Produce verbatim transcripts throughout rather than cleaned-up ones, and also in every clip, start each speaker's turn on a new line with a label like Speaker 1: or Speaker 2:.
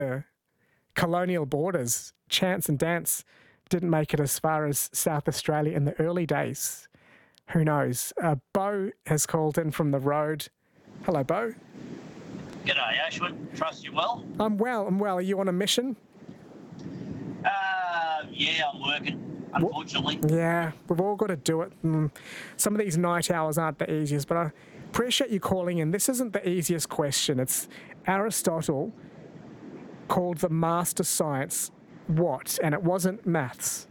Speaker 1: the colonial borders, chants and dance didn't make it as far as South Australia in the early days. Who knows? Uh, Bo has called in from the road. Hello, Bo.
Speaker 2: G'day, Ashwin. Trust you well?
Speaker 1: I'm well, I'm well. Are you on a mission?
Speaker 2: Uh, yeah, I'm working, unfortunately.
Speaker 1: Yeah, we've all got to do it. Mm. Some of these night hours aren't the easiest, but I appreciate you calling in. This isn't the easiest question. It's Aristotle called the master science what? And it wasn't maths.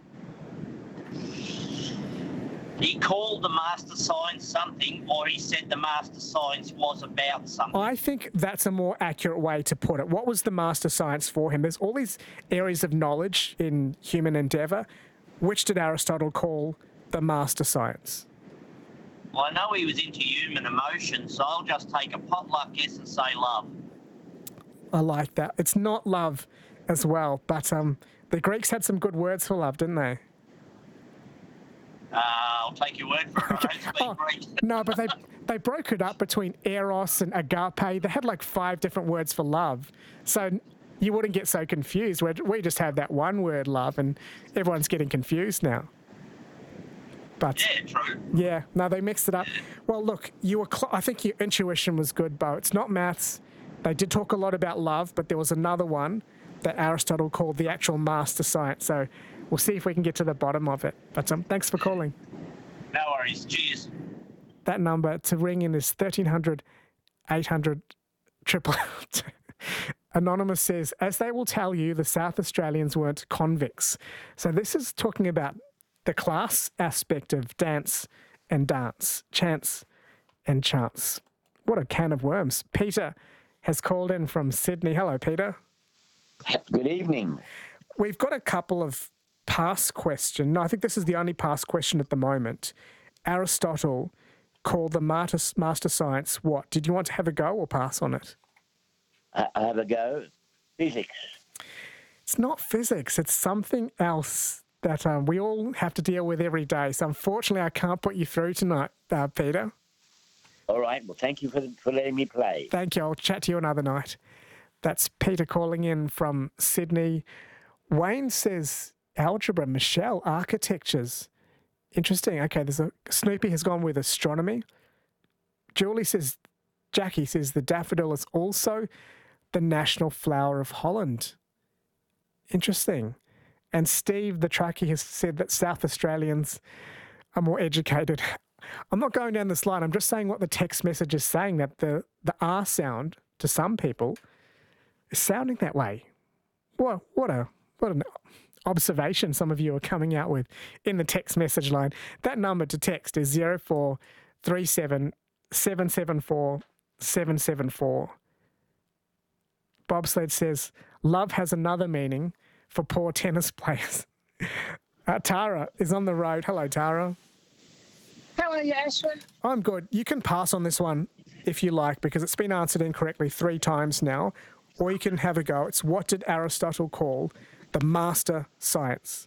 Speaker 2: He called the master science something, or he said the master science was about something.
Speaker 1: I think that's a more accurate way to put it. What was the master science for him? There's all these areas of knowledge in human endeavour. Which did Aristotle call the master science?
Speaker 2: Well, I know he was into human emotions, so I'll just take a potluck guess and say love.
Speaker 1: I like that. It's not love as well, but um, the Greeks had some good words for love, didn't they?
Speaker 2: Uh, I'll take your word for it. I don't speak
Speaker 1: Oh,
Speaker 2: Greek.
Speaker 1: no, but they they broke it up between eros and agape. They had like five different words for love. So you wouldn't get so confused. we we just have that one word, love, and everyone's getting confused now. But
Speaker 2: Yeah, true.
Speaker 1: yeah, no, they mixed it up. Well, look, you were. Cl- I think your intuition was good, Bo. It's not maths. They did talk a lot about love, but there was another one that Aristotle called the actual master science. So we'll see if we can get to the bottom of it. But um, thanks for calling.
Speaker 2: No worries. Cheers.
Speaker 1: That number to ring in is thirteen hundred, eight hundred, triple. Anonymous says, as they will tell you, the South Australians weren't convicts. So this is talking about the class aspect of dance and dance, chance and chance. What a can of worms. Peter has called in from Sydney. Hello, Peter.
Speaker 3: Good evening.
Speaker 1: We've got a couple of past questions. No, I think this is the only past question at the moment. Aristotle called the master, master science what? Did you want to have a go or pass on it?
Speaker 3: I I have a go. Physics.
Speaker 1: It's not physics. It's something else that um, we all have to deal with every day. So unfortunately, I can't put you through tonight, uh, Peter.
Speaker 3: All right. Well, thank you for, for letting me play.
Speaker 1: Thank you. I'll chat to you another night. That's Peter calling in from Sydney. Wayne says algebra. Michelle, architectures. Interesting. Okay, there's a Snoopy has gone with astronomy. Julie says, Jackie says the daffodil is also the national flower of Holland. Interesting. And Steve, the truckie, has said that South Australians are more educated. I'm not going down this line. I'm just saying what the text message is saying, that the, the R sound to some people is sounding that way. What, what, a, what an observation some of you are coming out with in the text message line. That number to text is zero four three seven, seven seven four, seven seven four. Bobsled says, love has another meaning for poor tennis players. Uh, Tara is on the road. Hello, Tara.
Speaker 4: How are you, Ashwin?
Speaker 1: I'm good. You can pass on this one if you like, because it's been answered incorrectly three times now, or you can have a go. It's what did Aristotle call the master science?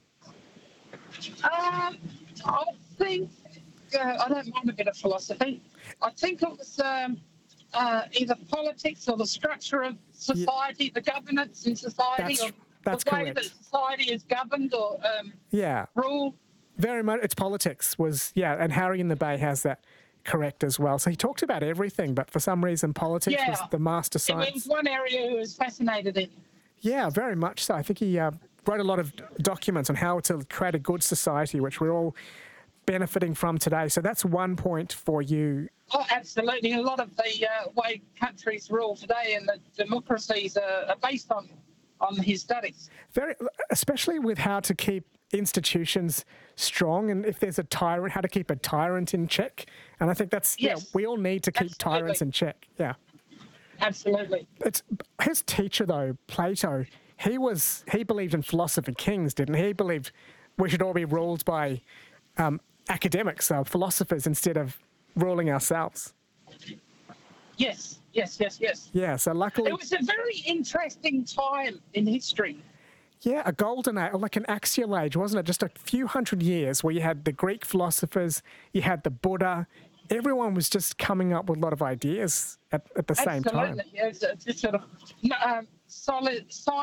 Speaker 4: Um, I think, uh, I don't mind a bit of philosophy. I think it was um, uh, either politics or the structure of society, yeah. the governance in society,
Speaker 1: That's,
Speaker 4: or
Speaker 1: that's
Speaker 4: the way
Speaker 1: correct.
Speaker 4: that society is governed or um,
Speaker 1: yeah.
Speaker 4: ruled.
Speaker 1: Very much. It's politics was, yeah, and Harry in the Bay has that correct as well. So he talked about everything, but for some reason politics
Speaker 4: Yeah.
Speaker 1: was the master
Speaker 4: It
Speaker 1: science.
Speaker 4: was one area he was fascinated in.
Speaker 1: Yeah, very much so. I think he uh, wrote a lot of documents on how to create a good society, which we're all benefiting from today. So that's one point for you.
Speaker 4: Oh, absolutely. A lot of the uh, way countries rule today and the democracies are, are based on, on his studies.
Speaker 1: Very, especially with how to keep institutions strong, and if there's a tyrant, how to keep a tyrant in check. And I think that's,
Speaker 4: Yes.
Speaker 1: yeah, we all need to keep
Speaker 4: Absolutely.
Speaker 1: tyrants in check. Yeah.
Speaker 4: Absolutely.
Speaker 1: It's his teacher though, Plato. He was he believed in philosopher kings, didn't he? He believed we should all be ruled by um, academics, uh, philosophers, instead of ruling ourselves.
Speaker 4: Yes, yes, yes, yes.
Speaker 1: Yeah. So luckily,
Speaker 4: It was a very interesting time in history.
Speaker 1: yeah, a golden age, or like an axial age, wasn't it? Just a few hundred years where you had the Greek philosophers, you had the Buddha. Everyone was just coming up with a lot of ideas at, at the same time.
Speaker 4: Absolutely. Yes, it's just sort of, no, um, solid